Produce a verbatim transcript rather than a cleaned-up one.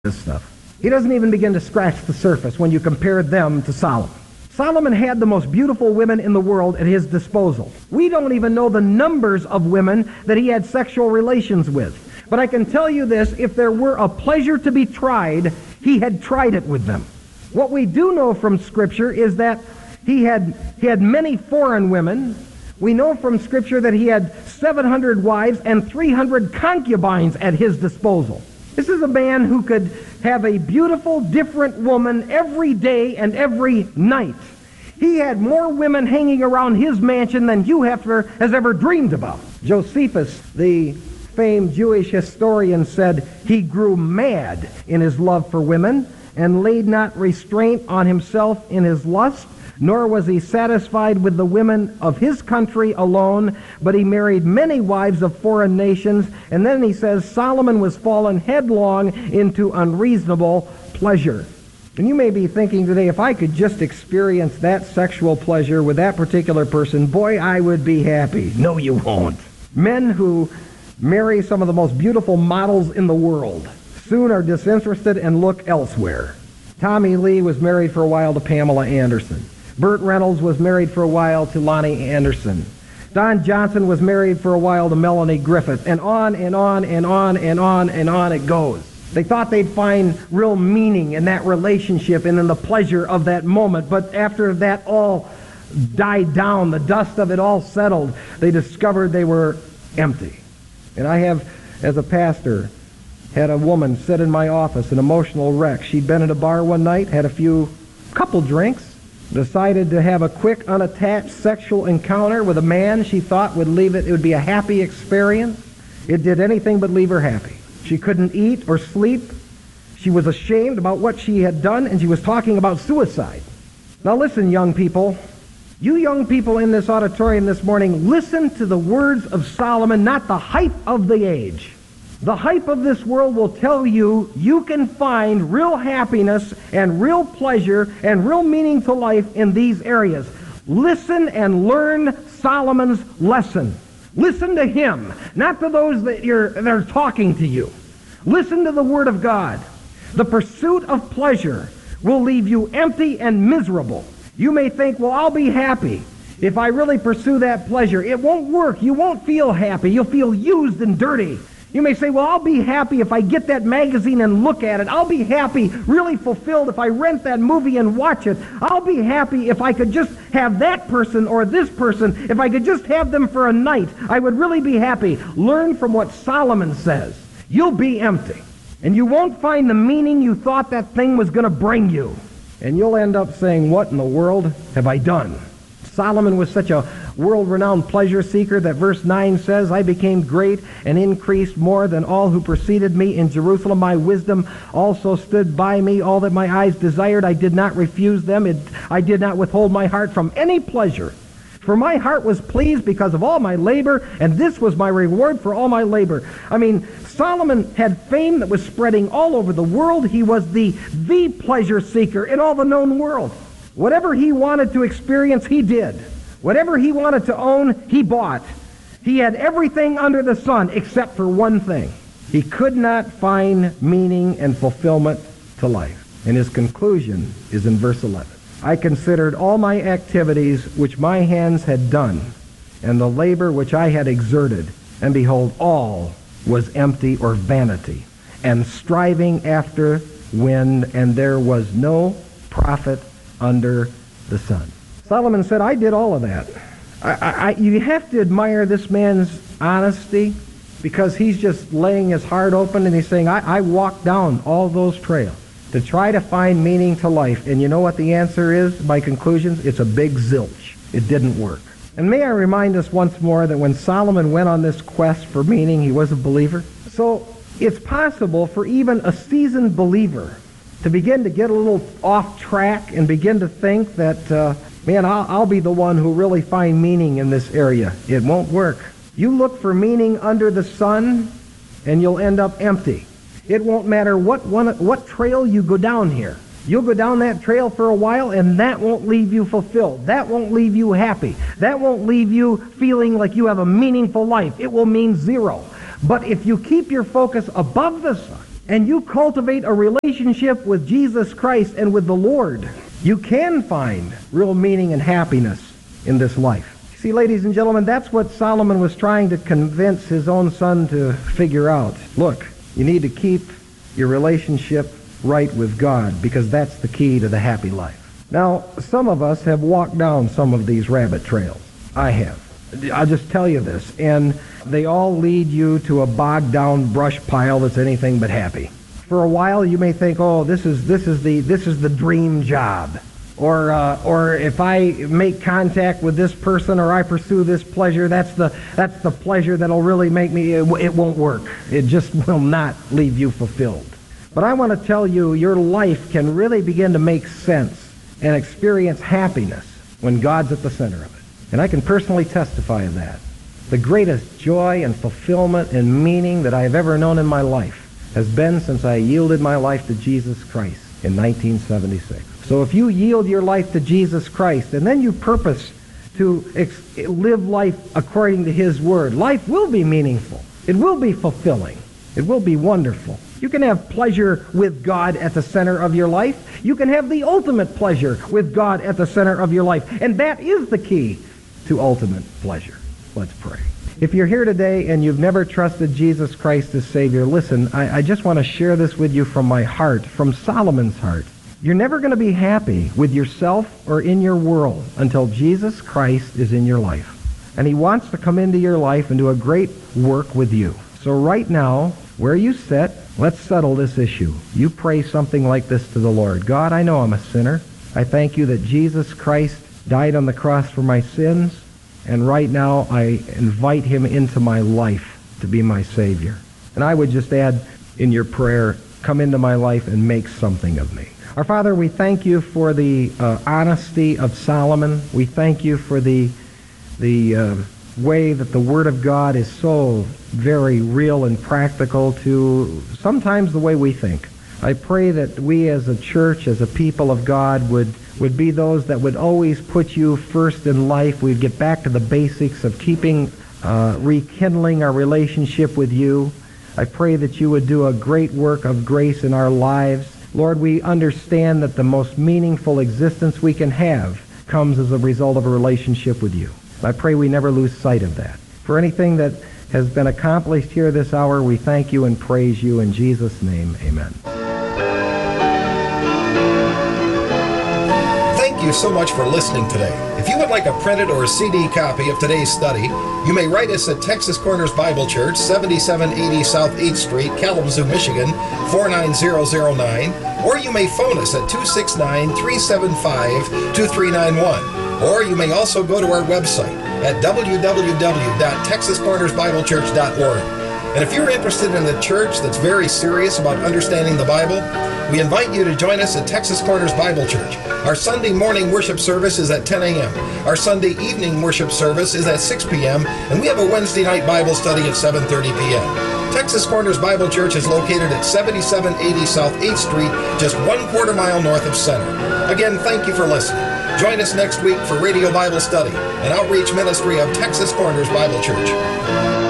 this stuff. He doesn't even begin to scratch the surface when you compare them to Solomon. Solomon had the most beautiful women in the world at his disposal. We don't even know the numbers of women that he had sexual relations with. But I can tell you this, if there were a pleasure to be tried, he had tried it with them. What we do know from Scripture is that he had, he had many foreign women. We know from Scripture that he had seven hundred wives and three hundred concubines at his disposal. This is a man who could have a beautiful, different woman every day and every night. He had more women hanging around his mansion than Hugh Hefner has ever dreamed about. Josephus, the famed Jewish historian, said he grew mad in his love for women and laid not restraint on himself in his lust, nor was he satisfied with the women of his country alone, but he married many wives of foreign nations. And then he says Solomon was fallen headlong into unreasonable pleasure. And you may be thinking today, if I could just experience that sexual pleasure with that particular person, boy, I would be happy. No, you won't. Men who marry some of the most beautiful models in the world soon are disinterested and look elsewhere. Tommy Lee was married for a while to Pamela Anderson. Burt Reynolds was married for a while to Lonnie Anderson. Don Johnson was married for a while to Melanie Griffith. And on and on and on and on and on it goes. They thought they'd find real meaning in that relationship and in the pleasure of that moment. But after that all died down, the dust of it all settled, they discovered they were empty. And I have, as a pastor, had a woman sit in my office, an emotional wreck. She'd been at a bar one night, had a few, couple drinks, decided to have a quick, unattached sexual encounter with a man she thought would leave it, it would be a happy experience. It did anything but leave her happy. She couldn't eat or sleep. She was ashamed about what she had done, and she was talking about suicide. Now listen, young people. You young people in this auditorium this morning, listen to the words of Solomon, not the hype of the age. The hype of this world will tell you you can find real happiness and real pleasure and real meaning to life in these areas. Listen and learn Solomon's lesson. Listen to him, not to those that, you're, that are talking to you. Listen to the Word of God. The pursuit of pleasure will leave you empty and miserable. You may think, well, I'll be happy if I really pursue that pleasure. It won't work. You won't feel happy. You'll feel used and dirty. You may say, well, I'll be happy if I get that magazine and look at it. I'll be happy, really fulfilled, if I rent that movie and watch it. I'll be happy if I could just have that person or this person. If I could just have them for a night, I would really be happy. Learn from what Solomon says. You'll be empty. And you won't find the meaning you thought that thing was going to bring you. And you'll end up saying, what in the world have I done? Solomon was such a world-renowned pleasure seeker that verse nine says, I became great and increased more than all who preceded me in Jerusalem. My wisdom also stood by me. All that my eyes desired, I did not refuse them. It, I did not withhold my heart from any pleasure. For my heart was pleased because of all my labor, and this was my reward for all my labor. I mean, Solomon had fame that was spreading all over the world. He was the, the pleasure seeker in all the known world. Whatever he wanted to experience, he did. Whatever he wanted to own, he bought. He had everything under the sun except for one thing. He could not find meaning and fulfillment to life. And his conclusion is in verse eleven. I considered all my activities which my hands had done, and the labor which I had exerted, and behold, all was empty or vanity, and striving after wind, and there was no profit under the sun. Solomon said, I did all of that. I, I, you have to admire this man's honesty, because he's just laying his heart open and he's saying, I, I walked down all those trails to try to find meaning to life. And you know what the answer is? My conclusions? It's a big zilch. It didn't work. And may I remind us once more that when Solomon went on this quest for meaning, he was a believer. So it's possible for even a seasoned believer to begin to get a little off track and begin to think that, uh, man, I'll, I'll be the one who really find meaning in this area. It won't work. You look for meaning under the sun, and you'll end up empty. It won't matter what one, what trail you go down here. You'll go down that trail for a while, and that won't leave you fulfilled. That won't leave you happy. That won't leave you feeling like you have a meaningful life. It will mean zero. But if you keep your focus above the sun, and you cultivate a relationship with Jesus Christ and with the Lord, you can find real meaning and happiness in this life. See, ladies and gentlemen, that's what Solomon was trying to convince his own son to figure out. Look, you need to keep your relationship right with God, because that's the key to the happy life. Now, some of us have walked down some of these rabbit trails. I have. I'll just tell you this, and they all lead you to a bogged down brush pile that's anything but happy. For a while, you may think, "Oh, this is this is the this is the dream job," or uh, or if I make contact with this person or I pursue this pleasure, that's the that's the pleasure that'll really make me. It, it won't work. It just will not leave you fulfilled. But I want to tell you, your life can really begin to make sense and experience happiness when God's at the center of it. And I can personally testify of that. The greatest joy and fulfillment and meaning that I have ever known in my life has been since I yielded my life to Jesus Christ in nineteen seventy-six. So if you yield your life to Jesus Christ and then you purpose to ex- live life according to His Word, life will be meaningful. It will be fulfilling. It will be wonderful. You can have pleasure with God at the center of your life. You can have the ultimate pleasure with God at the center of your life. And that is the key to ultimate pleasure. Let's pray. If you're here today and you've never trusted Jesus Christ as Savior, listen, I, I just want to share this with you from my heart, from Solomon's heart. You're never going to be happy with yourself or in your world until Jesus Christ is in your life. And He wants to come into your life and do a great work with you. So right now, where you sit, let's settle this issue. You pray something like this to the Lord. God, I know I'm a sinner. I thank you that Jesus Christ died on the cross for my sins. And right now, I invite Him into my life to be my Savior. And I would just add in your prayer, come into my life and make something of me. Our Father, we thank you for the uh, honesty of Solomon. We thank you for the, the uh, way that the Word of God is so very real and practical to sometimes the way we think. I pray that we as a church, as a people of God, would would be those that would always put you first in life. We'd get back to the basics of keeping, uh, rekindling our relationship with you. I pray that you would do a great work of grace in our lives. Lord, we understand that the most meaningful existence we can have comes as a result of a relationship with you. I pray we never lose sight of that. For anything that has been accomplished here this hour, we thank you and praise you in Jesus' name. Amen. Thank you so much for listening today. If you would like a printed or C D copy of today's study, you may write us at Texas Corners Bible Church, seventy-seven eighty South eighth Street, Kalamazoo, Michigan, four nine zero zero nine, or you may phone us at two six nine, three seven five, two three nine one. Or you may also go to our website at w w w dot texas corners bible church dot org. And if you're interested in a church that's very serious about understanding the Bible, we invite you to join us at Texas Corners Bible Church. Our Sunday morning worship service is at ten a.m. Our Sunday evening worship service is at six p.m. And we have a Wednesday night Bible study at seven thirty p.m. Texas Corners Bible Church is located at seventy-seven eighty South eighth Street, just one quarter mile north of Center. Again, thank you for listening. Join us next week for Radio Bible Study, an outreach ministry of Texas Corners Bible Church.